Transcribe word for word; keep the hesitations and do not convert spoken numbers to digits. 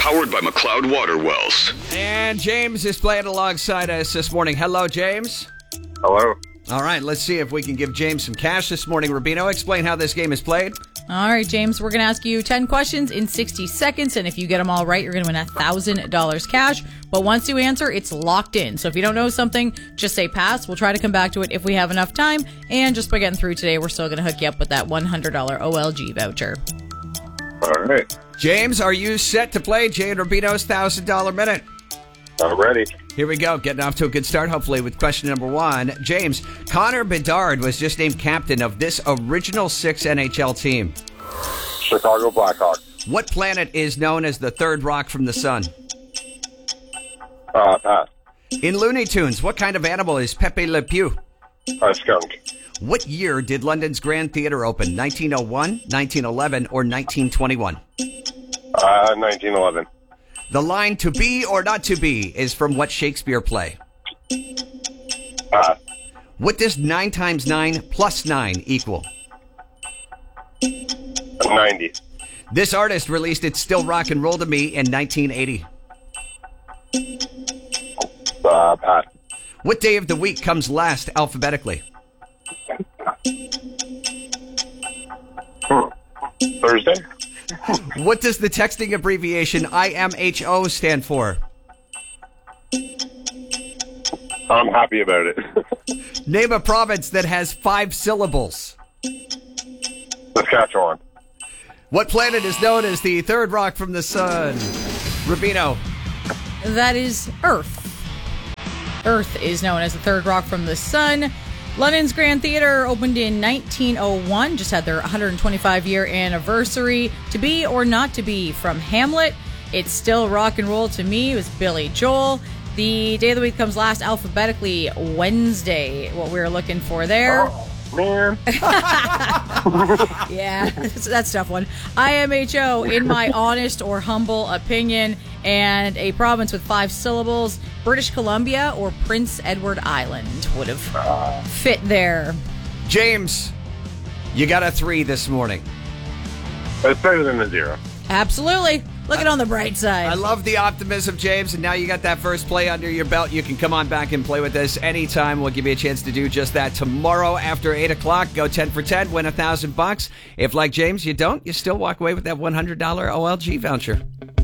Powered by McLeod Water Wells. And James is playing alongside us this morning. Hello, James. Hello. All right, let's see if we can give James some cash this morning. Rubino, explain how this game is played. All right, James, we're going to ask you ten questions in sixty seconds, and if you get them all right, you're going to win one thousand dollars cash. But once you answer, it's locked in. So if you don't know something, just say pass. We'll try to come back to it if we have enough time. And just by getting through today, we're still going to hook you up with that one hundred dollars O L G voucher. All right. James, are you set to play Jay and Rubino's one thousand dollars minute? I'm ready. Here we go. Getting off to a good start, hopefully, with question number one. James, Connor Bedard was just named captain of this original six N H L team. Chicago Blackhawks. What planet is known as the third rock from the sun? Uh, pass. In Looney Tunes, what kind of animal is Pepe Le Pew? Uh, skunk. What year did London's Grand Theatre open? nineteen oh one, nineteen eleven, or nineteen twenty-one? Uh, nineteen eleven. The line "to be or not to be" is from what Shakespeare play? Pass. What does nine times nine plus nine equal? ninety. This artist released It's Still Rock and Roll to Me in nineteen eighty. Uh, pass. What day of the week comes last alphabetically? Hmm. Thursday? What does the texting abbreviation I M H O stand for? I'm happy about it. Name a province that has five syllables. Saskatchewan. What planet is known as the third rock from the sun? Rubino. That is Earth. Earth is known as the third rock from the sun. London's Grand Theatre opened in nineteen oh one, just had their one hundred twenty-five year anniversary. To be or not to be from Hamlet. It's Still Rock and Roll to Me. It was Billy Joel. The day of the week comes last alphabetically, Wednesday. What we were looking for there. Oh, man. Yeah, that's, that's a tough one. I M H O, in my honest or humble opinion, and a province with five syllables, British Columbia or Prince Edward Island would have fit there. James, you got a three this morning. It's better than a zero. Absolutely. Look at it on the bright side. I love the optimism, James, and now you got that first play under your belt. You can come on back and play with us anytime. We'll give you a chance to do just that tomorrow after eight o'clock. Go ten for ten, win a thousand bucks. If, like James, you don't, you still walk away with that one hundred dollars O L G voucher.